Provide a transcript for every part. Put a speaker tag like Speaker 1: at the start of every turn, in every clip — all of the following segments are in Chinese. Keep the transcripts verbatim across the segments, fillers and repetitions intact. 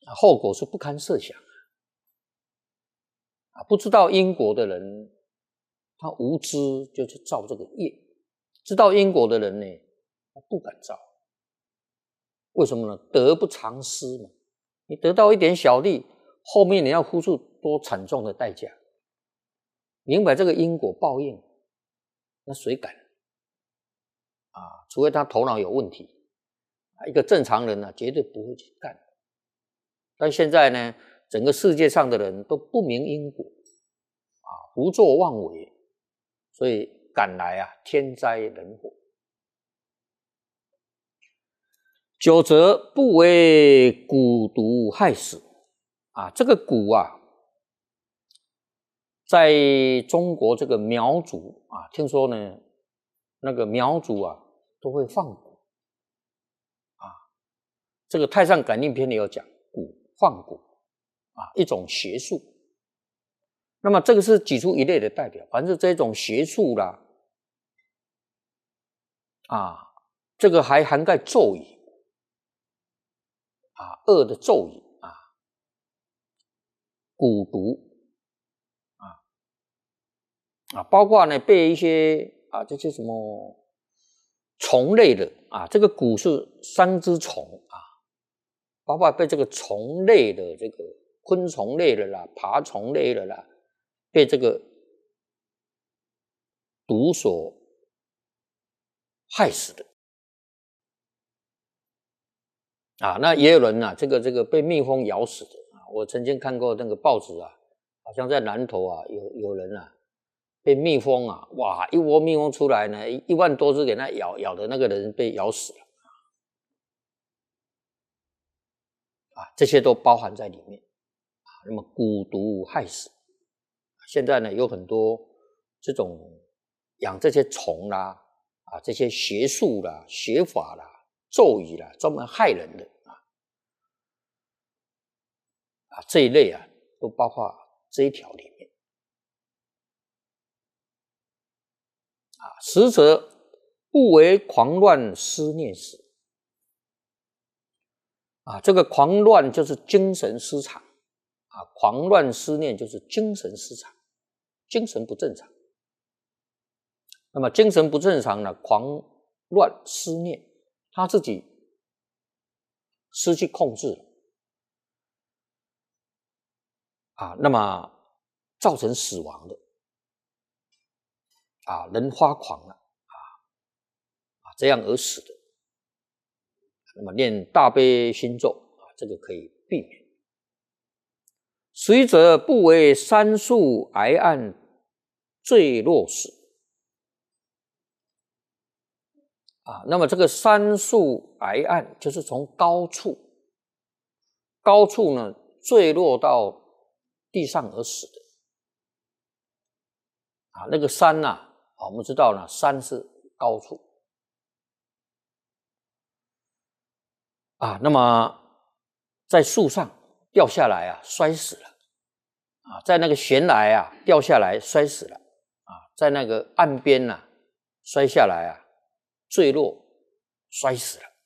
Speaker 1: 后果是不堪设想啊！不知道因果的人，他无知就去造这个业；知道因果的人呢，他不敢造。为什么呢？得不偿失嘛。你得到一点小利，后面你要付出多惨重的代价。明白这个因果报应，那谁敢啊？除非他头脑有问题。一个正常人呢、啊，绝对不会去干。但现在呢，整个世界上的人都不明因果啊，胡作妄为，所以赶来啊天灾人祸。九则不为蛊毒害死啊，这个蛊啊，在中国这个苗族啊，听说呢，那个苗族啊都会放蛊啊。这个《太上感应篇》里有讲蛊放蛊啊，一种邪术。那么这个是举出一类的代表，凡是这种邪术啦，啊，这个还涵盖咒语啊，恶的咒语啊，蛊毒啊啊，包括呢被一些啊这些什么虫类的啊，这个蛊是三只虫啊，包括被这个虫类的这个昆虫类的啦、爬虫类的啦，被这个毒所害死的啊。那也有人啊，这个这个被蜜蜂咬死的啊。我曾经看过那个报纸啊，好像在南投啊，有有人啊被蜜蜂啊，哇，一窝蜜蜂出来呢，一万多只给它咬，咬的那个人被咬死了啊，这些都包含在里面啊。那么蛊毒害死，现在呢有很多这种养这些虫啦啊，这些邪术啦、邪法啦、咒语啦，专门害人的啊啊这一类啊，都包括这一条里面啊。实则不为狂乱思念死啊，这个狂乱就是精神失常啊，狂乱思念就是精神失常，精神不正常。那么精神不正常呢，狂乱思念，他自己失去控制了啊，那么造成死亡的啊，人发狂了啊啊，这样而死的。那么念大悲心咒啊，这个可以避免。随则不为山树崖岸坠落死啊。那么这个山树崖岸就是从高处，高处呢坠落到地上而死的啊。那个山呐、啊，我们知道呢，山是高处啊。那么在树上掉下来啊，摔死了啊。在那个悬崖啊掉下来摔死了啊。在那个岸边啊摔下来啊，坠落摔死了。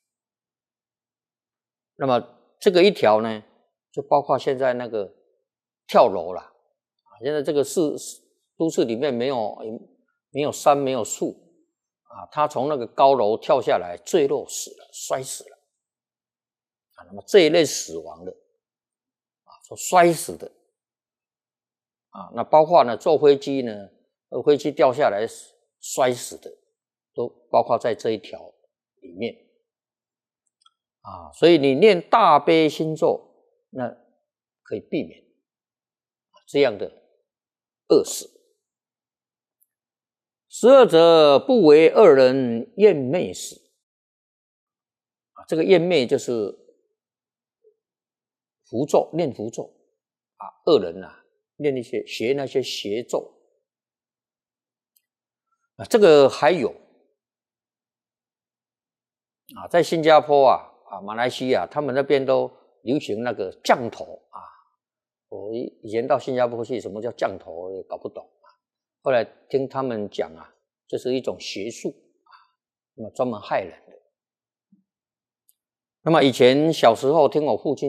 Speaker 1: 那么这个一条呢，就包括现在那个跳楼了啊。现在这个市都市里面没有没有山没有树啊，他从那个高楼跳下来坠落死了，摔死了啊。那么这一类死亡的啊，说摔死的啊，那包括呢坐飞机呢，飞机掉下来摔死的，都包括在这一条里面啊。所以你念大悲心咒，那可以避免这样的恶死。十二则不为恶人厌魅死啊。这个厌魅就是符咒，念符咒啊，恶人啊念一些学那些邪咒啊。这个还有啊，在新加坡啊啊马来西亚，他们那边都流行那个降头啊。我以前到新加坡去，什么叫降头我也搞不懂啊。后来听他们讲啊，这是一种邪术啊，那么专门害人的。那么以前小时候听我父亲